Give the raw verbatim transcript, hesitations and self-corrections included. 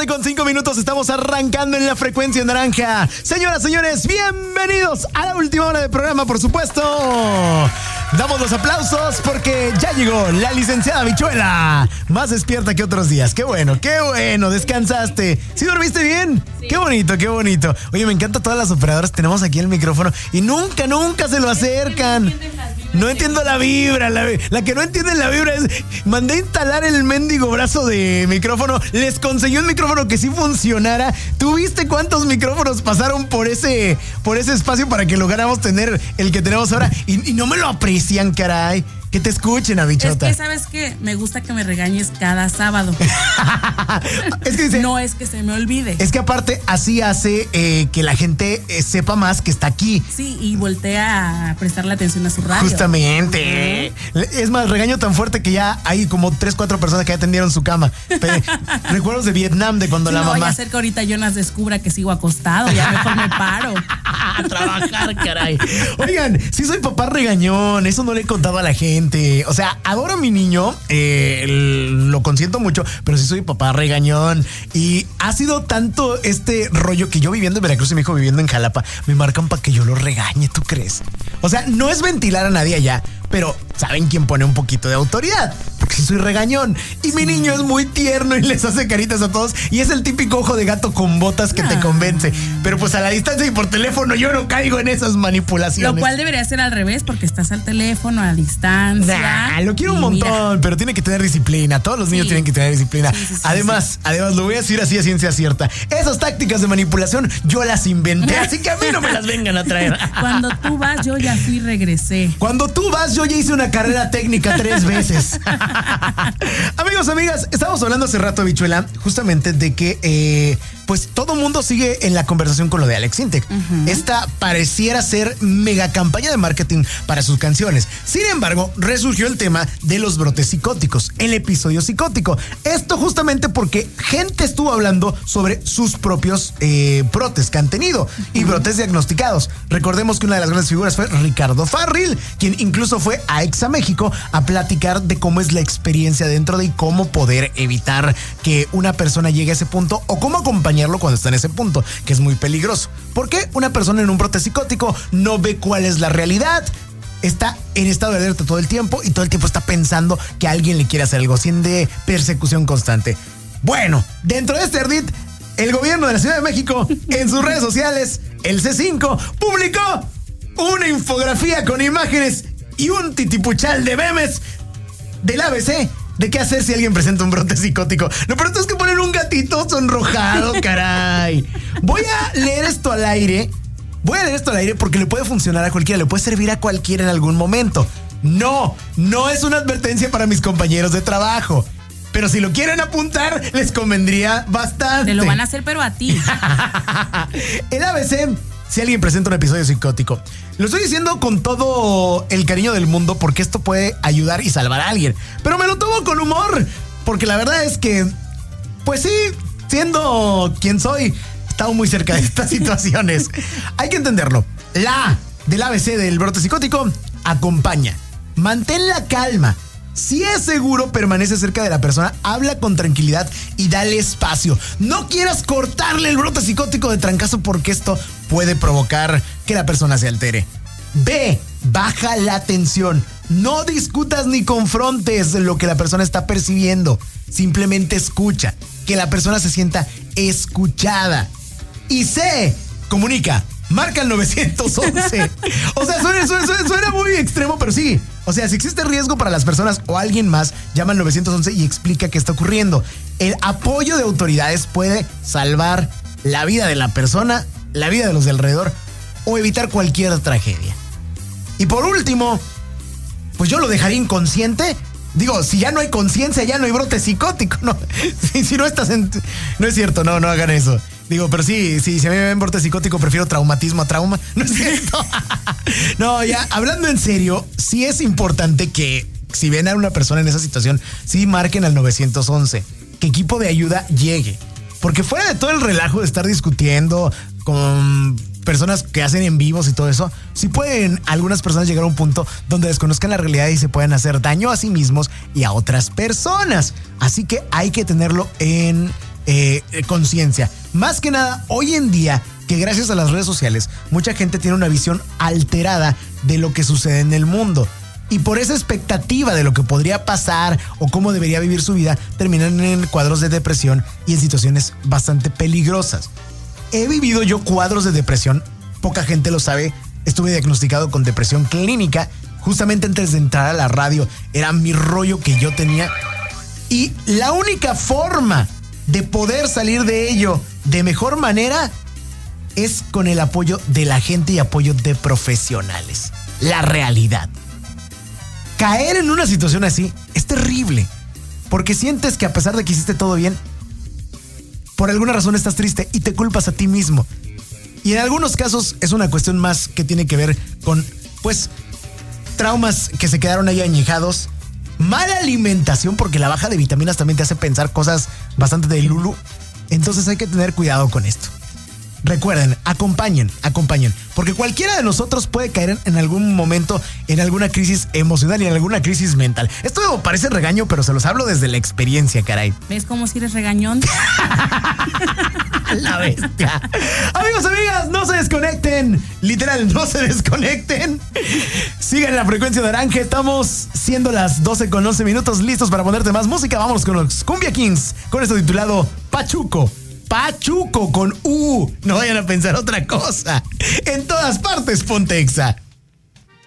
tarde con cinco minutos, estamos arrancando en la frecuencia naranja. Señoras, señores, bienvenidos a la última hora del programa, por supuesto. Damos los aplausos porque ya llegó la licenciada Bichuela, más despierta que otros días. Qué bueno, qué bueno, descansaste. ¿Sí dormiste bien? Sí. Qué bonito, qué bonito. Oye, me encanta todas las operadoras, tenemos aquí el micrófono y nunca, nunca se lo acercan. No entiendo la vibra, la, la que no entienden la vibra es, mandé a instalar el mendigo brazo de micrófono, les conseguí un micrófono que sí funcionara. ¿Tú viste cuántos micrófonos pasaron por ese, por ese espacio para que lográramos tener el que tenemos ahora? Y, y no me lo aprecian, caray. Que te escuchen, Abichota. Es que, ¿sabes qué? Me gusta que me regañes cada sábado. Es que dice, no es que se me olvide. Es que aparte así hace eh, que la gente eh, sepa más que está aquí. Sí, y voltea a prestarle atención a su radio. Justamente. Uh-huh. Es más, regaño tan fuerte que ya hay como tres, cuatro personas que ya tendieron su cama. Recuerdos de Vietnam, de cuando sí, la no mamá... No vaya a ser que ahorita Jonas descubra que sigo acostado. Ya mejor me paro. A trabajar, caray. Oigan, sí soy papá regañón. Eso no le he contado a la gente. O sea, adoro a mi niño, eh, lo consiento mucho, pero sí soy papá regañón. Y ha sido tanto este rollo que yo viviendo en Veracruz y mi hijo viviendo en Jalapa, me marcan para que yo lo regañe, ¿tú crees? O sea, no es ventilar a nadie allá, pero ¿saben quién pone un poquito de autoridad? Porque sí soy regañón. Y sí. Mi niño es muy tierno y les hace caritas a todos. Y es el típico ojo de gato con botas que ah. te convence. Pero pues a la distancia y por teléfono yo no caigo en esas manipulaciones. Lo cual debería ser al revés, porque estás al teléfono, a distancia. Nah, lo quiero un montón, mira. Pero tiene que tener disciplina. Todos los niños sí. tienen que tener disciplina. Sí, sí, sí, además, sí. además, lo voy a decir así a ciencia cierta. Esas tácticas de manipulación yo las inventé, así que a mí no me las vengan a traer. Cuando tú vas, yo ya fui y regresé. Cuando tú vas, yo ya hice una carrera técnica tres veces. Amigos, amigas, estábamos hablando hace rato, Bichuela, justamente de que eh, pues todo mundo sigue en la conversación con lo de Alex Sintek. Uh-huh. Esta pareciera ser mega campaña de marketing para sus canciones. Sin embargo, resurgió el tema de los brotes psicóticos, el episodio psicótico. Esto justamente porque gente estuvo hablando sobre sus propios eh, brotes que han tenido uh-huh. y brotes diagnosticados. Recordemos que una de las grandes figuras fue Ricardo Farril, quien incluso fue a Exa México a platicar de cómo es la experiencia dentro de y cómo poder evitar que una persona llegue a ese punto o cómo acompañarlo cuando está en ese punto, que es muy peligroso. Porque una persona en un brote psicótico no ve cuál es la realidad, está en estado de alerta todo el tiempo y todo el tiempo está pensando que alguien le quiere hacer algo, siente persecución constante. Bueno, dentro de este ardid, el gobierno de la Ciudad de México, en sus redes sociales, el C cinco, publicó una infografía con imágenes y un titipuchal de memes del A B C de qué hacer si alguien presenta un brote psicótico. No, pero es que ponen un gatito sonrojado, caray. Voy a leer esto al aire. Voy a leer esto al aire porque le puede funcionar a cualquiera, le puede servir a cualquiera en algún momento. No, no es una advertencia para mis compañeros de trabajo. Pero si lo quieren apuntar, les convendría bastante. Te lo van a hacer, pero a ti. El A B C, si alguien presenta un episodio psicótico, lo estoy diciendo con todo el cariño del mundo porque esto puede ayudar y salvar a alguien. Pero me lo tomo con humor, porque la verdad es que, pues sí, siendo quien soy, he estado muy cerca de estas situaciones. Hay que entenderlo. La A del A B C del brote psicótico, acompaña. Mantén la calma. Si es seguro, permanece cerca de la persona, habla con tranquilidad y dale espacio. No quieras cortarle el brote psicótico de trancazo porque esto puede provocar que la persona se altere. B, baja la tensión. No discutas ni confrontes lo que la persona está percibiendo. Simplemente escucha, que la persona se sienta escuchada. Y C, comunica. Marca el nueve once. O sea, suena, suena, suena, suena muy extremo, pero sí. O sea, si existe riesgo para las personas o alguien más, llama al nueve once y explica qué está ocurriendo. El apoyo de autoridades puede salvar la vida de la persona, la vida de los de alrededor o evitar cualquier tragedia. Y por último, pues yo lo dejaría inconsciente. Digo, si ya no hay conciencia, ya no hay brote psicótico, ¿no? Si, si no estás en... No es cierto, no, no hagan eso. Digo, pero sí, sí, si a mí me ven brote psicótico, prefiero traumatismo a trauma. No es cierto. No, ya, hablando en serio, sí es importante que si ven a una persona en esa situación, sí marquen al nueve once. Que equipo de ayuda llegue. Porque fuera de todo el relajo de estar discutiendo con personas que hacen en vivos y todo eso, sí pueden algunas personas llegar a un punto donde desconozcan la realidad y se pueden hacer daño a sí mismos y a otras personas. Así que hay que tenerlo en eh, conciencia. Más que nada, hoy en día, que gracias a las redes sociales, mucha gente tiene una visión alterada de lo que sucede en el mundo. Y por esa expectativa de lo que podría pasar o cómo debería vivir su vida, terminan en cuadros de depresión y en situaciones bastante peligrosas. He vivido yo cuadros de depresión, poca gente lo sabe, estuve diagnosticado con depresión clínica, justamente antes de entrar a la radio, era mi rollo que yo tenía. Y la única forma de poder salir de ello de mejor manera es con el apoyo de la gente y apoyo de profesionales. La realidad. Caer en una situación así es terrible, porque sientes que a pesar de que hiciste todo bien, por alguna razón estás triste y te culpas a ti mismo. Y en algunos casos es una cuestión más que tiene que ver con, pues, traumas que se quedaron ahí añejados, mala alimentación, porque la baja de vitaminas también te hace pensar cosas bastante de lulu. Entonces hay que tener cuidado con esto. Recuerden, acompañen, acompañen, porque cualquiera de nosotros puede caer en algún momento en alguna crisis emocional y en alguna crisis mental. Esto parece regaño, pero se los hablo desde la experiencia, caray. ¿Ves cómo si eres regañón? La bestia. Amigos, amigas, no se desconecten. Literal, no se desconecten. Sigan la frecuencia naranja. Estamos siendo las doce con once minutos, listos para ponerte más música. Vamos con los Cumbia Kings, con esto titulado Pachuco. Pachuco con U. No vayan a pensar otra cosa. En todas partes, ponte Exa.